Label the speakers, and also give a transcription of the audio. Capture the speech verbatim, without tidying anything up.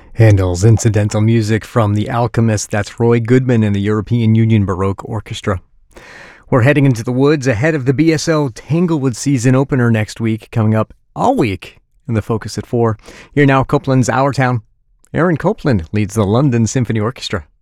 Speaker 1: Handel's incidental music from The Alchemist. That's Roy Goodman and the European Union Baroque Orchestra. We're heading into the woods ahead of the B S O Tanglewood season opener next week, coming up all week in the Focus at four. Here now, Copeland's Our Town. Aaron Copland leads the London Symphony Orchestra.